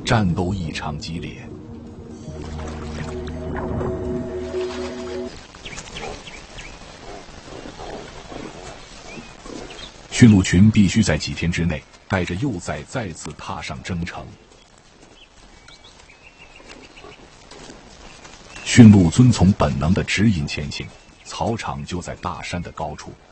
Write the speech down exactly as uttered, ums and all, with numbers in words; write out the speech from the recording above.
战斗异常激烈。驯鹿群必须在几天之内带着幼崽再次踏上征程。驯鹿遵从本能的指引前行，草场就在大山的高处。